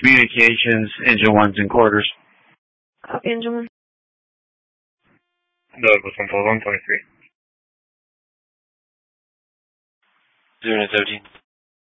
Communications, engine ones and quarters. Copy, engine 1. Douglas 112, 123. 0 17.